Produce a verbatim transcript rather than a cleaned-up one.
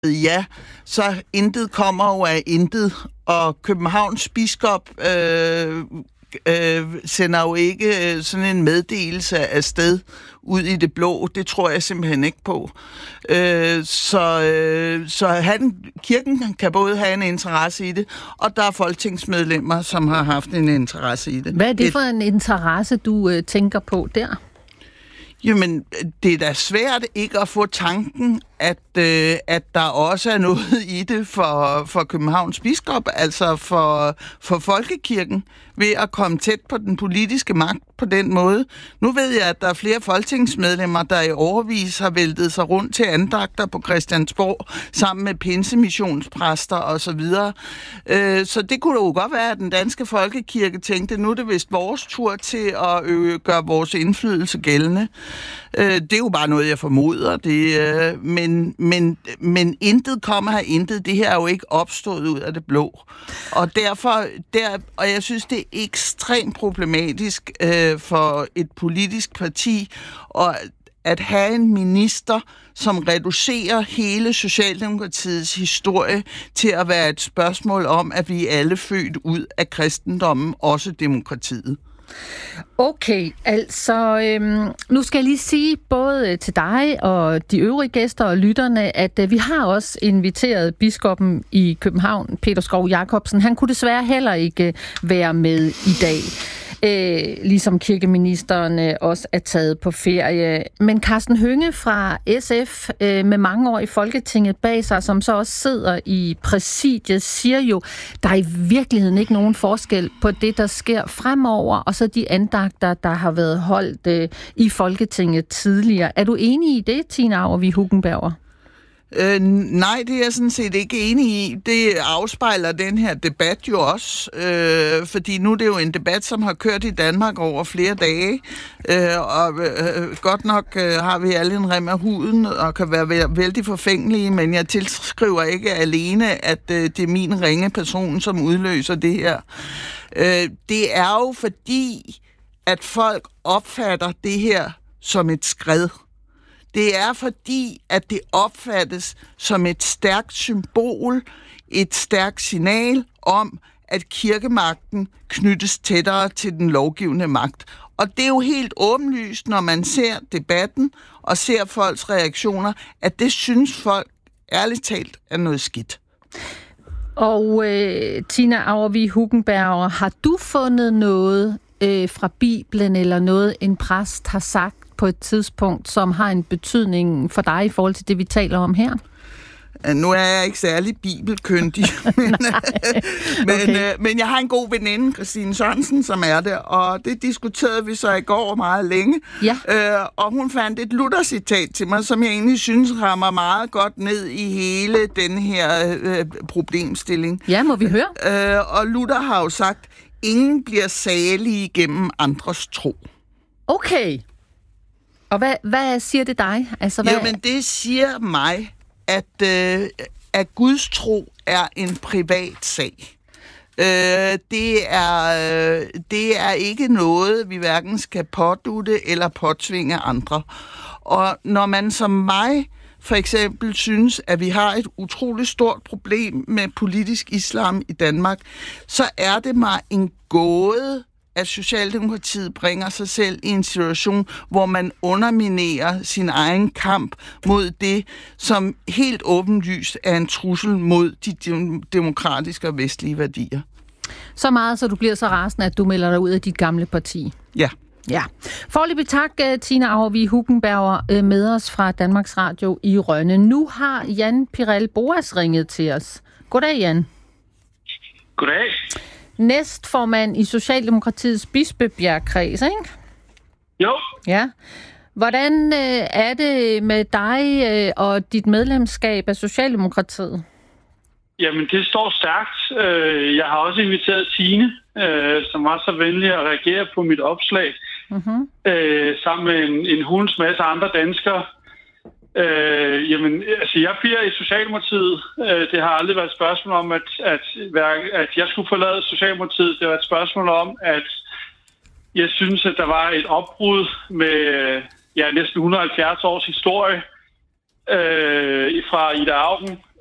ja, så intet kommer jo af intet, og Københavns biskop øh, øh, sender jo ikke øh, sådan en meddelelse af sted ud i det blå. Det tror jeg simpelthen ikke på. Øh, så øh, så han, kirken kan både have en interesse i det, og der er folketingsmedlemmer, som har haft en interesse i det. Hvad er det for en interesse, du øh, tænker på der? Jamen, det er da svært ikke at få tanken, at, øh, at der også er noget i det for, for Københavns biskop, altså for, for folkekirken, ved at komme tæt på den politiske magt på den måde. Nu ved jeg, at der er flere folketingsmedlemmer, der i årevis har væltet sig rundt til andagter på Christiansborg, sammen med pinsemissionspræster osv. Øh, så det kunne jo godt være, at den danske folkekirke tænkte, nu er det vist vores tur til at øh, gøre vores indflydelse gældende. Øh, det er jo bare noget, jeg formoder. Det, øh, men, men, men intet kommer her intet. Det her er jo ikke opstået ud af det blå. Og derfor, der, og jeg synes, det er ekstremt problematisk øh, for et politisk parti og at have en minister, som reducerer hele Socialdemokratiets historie til at være et spørgsmål om, at vi er alle født ud af kristendommen, også demokratiet. Okay, altså øhm, nu skal jeg lige sige både til dig og de øvrige gæster og lytterne, at øh, vi har også inviteret biskoppen i København, Peter Skov Jacobsen. Han kunne desværre heller ikke være med i dag. Øh, ligesom kirkeministeren øh, også er taget på ferie. Men Karsten Hønge fra S F øh, med mange år i Folketinget bag sig, som så også sidder i præsidiet, siger jo, der er i virkeligheden ikke nogen forskel på det, der sker fremover, og så de andagter, der har været holdt øh, i Folketinget tidligere. Er du enig i det, Tina Auervig Hugenberger? Øh, nej, det er jeg sådan set ikke enig i. Det afspejler den her debat jo også, øh, fordi nu er det jo en debat, som har kørt i Danmark over flere dage, øh, og øh, godt nok øh, har vi alle en rem af huden og kan være vældig forfængelige, men jeg tilskriver ikke alene, at øh, det er min ringe person, som udløser det her. Øh, det er jo fordi, at folk opfatter det her som et skred. Det er fordi, at det opfattes som et stærkt symbol, et stærkt signal om, at kirkemagten knyttes tættere til den lovgivende magt. Og det er jo helt åbenlyst, når man ser debatten og ser folks reaktioner, at det synes folk ærligt talt er noget skidt. Og øh, Tina Auervig Hugenberger, har du fundet noget øh, fra Bibelen eller noget, en præst har sagt på et tidspunkt, som har en betydning for dig i forhold til det, vi taler om her? Nu er jeg ikke særlig bibelkyndig, men, men, okay. men jeg har en god veninde, Christine Sørensen, som er der, og det diskuterede vi så i går meget længe. Ja. Øh, og hun fandt et Luther-citat til mig, som jeg egentlig synes rammer meget godt ned i hele den her øh, problemstilling. Ja, må vi høre? Øh, og Luther har jo sagt, ingen bliver salige gennem andres tro. Okay. Og hvad, hvad siger det dig? Altså, hvad... Jamen, det siger mig, at, øh, at Guds tro er en privat sag. Øh, det, er, øh, det er ikke noget, vi hverken skal pådutte eller påtvinge andre. Og når man som mig for eksempel synes, at vi har et utroligt stort problem med politisk islam i Danmark, så er det mig en gåde, at Socialdemokratiet bringer sig selv i en situation, hvor man underminerer sin egen kamp mod det, som helt åbenlyst er en trussel mod de demokratiske og vestlige værdier. Så meget, så du bliver så rasende, at du melder dig ud af dit gamle parti. Ja. Ja. Foreløbig tak, Tina Auervig Hugenberger, med os fra Danmarks Radio i Rønne. Nu har Jan Pirel Boas ringet til os. Goddag, Jan. Goddag. Næstformand i Socialdemokratiets Bispebjergkreds, ikke? Jo. Ja. Hvordan øh, er det med dig øh, og dit medlemskab af Socialdemokratiet? Jamen, det står stærkt. Jeg har også inviteret Tine, øh, som var så venlig at reagere på mit opslag, mm-hmm. øh, sammen med en, en hulens masse andre danskere. Øh, jamen, altså, jeg bliver i Socialdemokratiet. Øh, det har aldrig været et spørgsmål om, at, at, at jeg skulle forlade Socialdemokratiet. Det var et spørgsmål om, at jeg synes, at der var et opbrud med ja, næsten et hundrede og halvfjerds års historie, øh, fra Ida Auken,